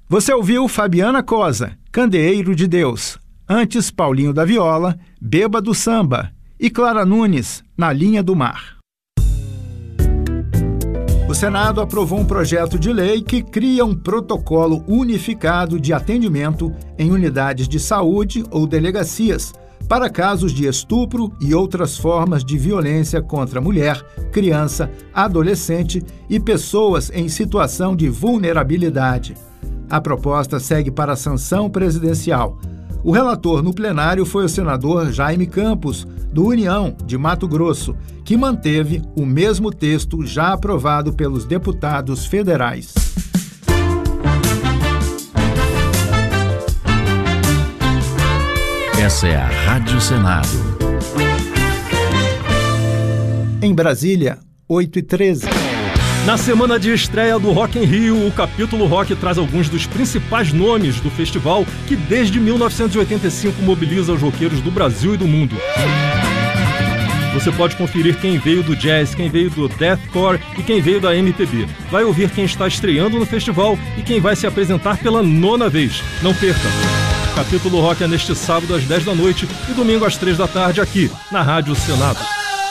Você ouviu Fabiana Cosa, Candeeiro de Deus. Antes, Paulinho da Viola, Bêbado Samba. E Clara Nunes, Na Linha do Mar. O Senado aprovou um projeto de lei que cria um protocolo unificado de atendimento em unidades de saúde ou delegacias para casos de estupro e outras formas de violência contra mulher, criança, adolescente e pessoas em situação de vulnerabilidade. A proposta segue para a sanção presidencial. O relator no plenário foi o senador Jaime Campos, do União de Mato Grosso, que manteve o mesmo texto já aprovado pelos deputados federais. Essa é a Rádio Senado. Em Brasília, 8h13. Na semana de estreia do Rock in Rio, o Capítulo Rock traz alguns dos principais nomes do festival que desde 1985 mobiliza os roqueiros do Brasil e do mundo. Você pode conferir quem veio do jazz, quem veio do deathcore e quem veio da MPB. Vai ouvir quem está estreando no festival e quem vai se apresentar pela 9ª vez. Não perca! Capítulo Rock é neste sábado às 10 da noite e domingo às 3 da tarde aqui, na Rádio Senado.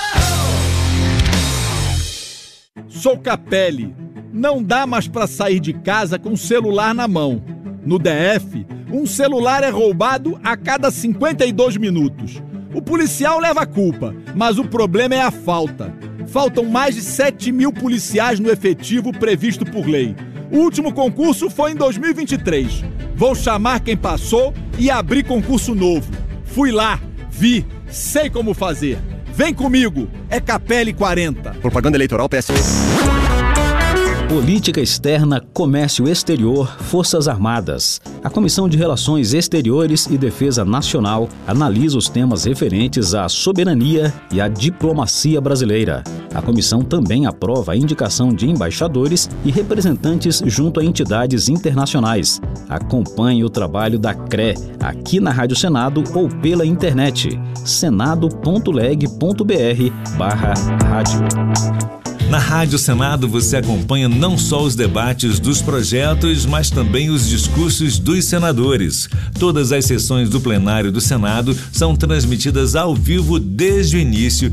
Sou Capelli. Não dá mais para sair de casa com o celular na mão. No DF, um celular é roubado a cada 52 minutos. O policial leva a culpa, mas o problema é a falta. Faltam mais de 7 mil policiais no efetivo previsto por lei. O último concurso foi em 2023. Vou chamar quem passou e abrir concurso novo. Fui lá, vi, sei como fazer. Vem comigo, é Capelli 40. Propaganda eleitoral PSB. Política Externa, Comércio Exterior, Forças Armadas. A Comissão de Relações Exteriores e Defesa Nacional analisa os temas referentes à soberania e à diplomacia brasileira. A comissão também aprova a indicação de embaixadores e representantes junto a entidades internacionais. Acompanhe o trabalho da CRE aqui na Rádio Senado ou pela internet senado.leg.br/rádio. Na Rádio Senado você acompanha não só os debates dos projetos, mas também os discursos dos senadores. Todas as sessões do plenário do Senado são transmitidas ao vivo desde o início